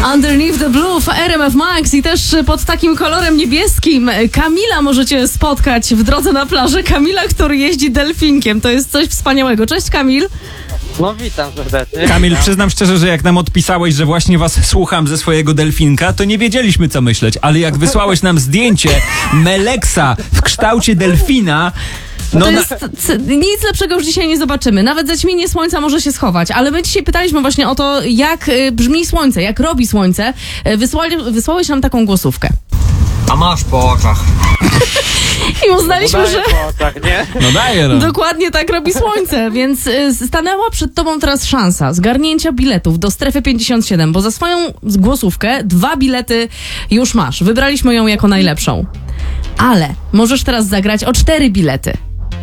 Underneath the Blue w RMF Max i też pod takim kolorem niebieskim Kamila możecie spotkać w drodze na plażę. Kamila, który jeździ delfinkiem. To jest coś wspaniałego. Cześć, Kamil. No witam serdecznie. Kamil, przyznam szczerze, że jak nam odpisałeś, że właśnie was słucham ze swojego delfinka, to nie wiedzieliśmy, co myśleć, ale jak wysłałeś nam zdjęcie Meleksa w kształcie delfina, no To jest, nic lepszego już dzisiaj nie zobaczymy. Nawet zaćmienie słońca może się schować. Ale my dzisiaj pytaliśmy właśnie o to, jak brzmi słońce, jak robi słońce. Wysłałeś nam taką głosówkę. A masz po oczach. I uznaliśmy, że Po oczach, nie? no daję, no. dokładnie tak robi słońce, więc stanęła przed tobą teraz szansa zgarnięcia biletów do Strefy 57, bo za swoją głosówkę 2 bilety już masz. Wybraliśmy ją jako najlepszą. Ale możesz teraz zagrać o 4 bilety.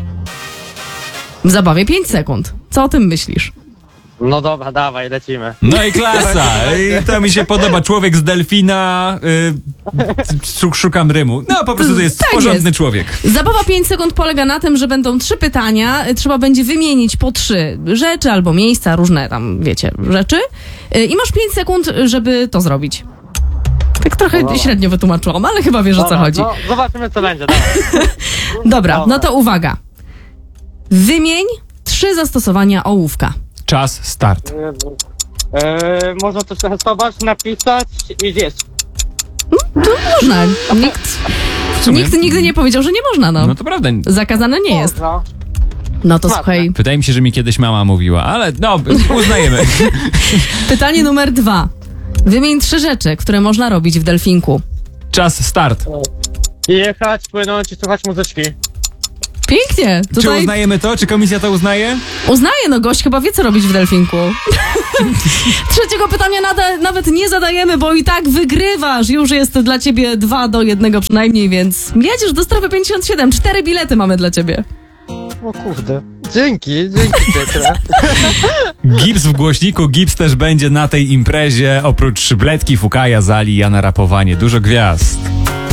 W zabawie 5 sekund. Co o tym myślisz? No dobra, dawaj, lecimy. No i klasa. I to mi się podoba. Człowiek z delfina. Szukam rymu. No po prostu to jest Tak porządny jest. człowiek. Zabawa 5 sekund polega na tym, że będą 3 pytania. Trzeba będzie wymienić po 3 rzeczy albo miejsca, różne tam, wiecie, rzeczy. I masz 5 sekund, żeby to zrobić. Tak trochę średnio wytłumaczyłam, ale chyba wiesz, o co Dobra, chodzi. No, zobaczymy, co będzie, dawaj. Dobra, no to uwaga. Wymień 3 zastosowania ołówka. Czas, start. Można coś testować, napisać i zjeść. Można. Nikt nigdy nie powiedział, że nie można, no. No to prawda. Zakazane nie jest. No. No to Ładne. słuchaj. Wydaje mi się, że mi kiedyś mama mówiła, ale no, uznajemy. Pytanie numer 2. Wymień 3 rzeczy, które można robić w delfinku. Czas, start. Jechać, płynąć i słuchać muzyczki. Pięknie. Czy Tutaj uznajemy to? Czy komisja to uznaje? uznaję, no gość chyba wie, co robić w delfinku. Trzeciego pytania nawet nie zadajemy, bo i tak wygrywasz. Już jest dla ciebie 2-1 przynajmniej, więc jedziesz do Strefy 57. 4 bilety mamy dla ciebie. O kurde. Dzięki Piotrze. Gips w głośniku, Gips też będzie na tej imprezie. Oprócz Bledki, Fukaja, Zali, Jana Rapowanie. Dużo gwiazd.